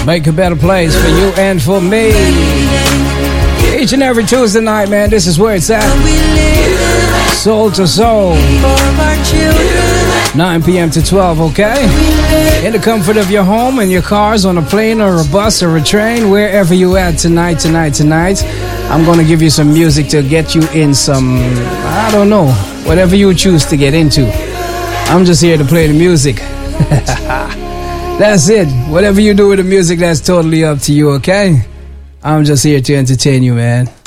Make a better place for you and for me. Each and every Tuesday night, man, this is where it's at. Soul to Soul. 9 p.m. to 12, okay? In the comfort of your home, in your cars, on a plane or a bus or a train, wherever you at tonight. I'm gonna give you some music to get you in some, I don't know, whatever you choose to get into. I'm just here to play the music. That's it. Whatever you do with the music, that's totally up to you, okay? I'm just here to entertain you, man.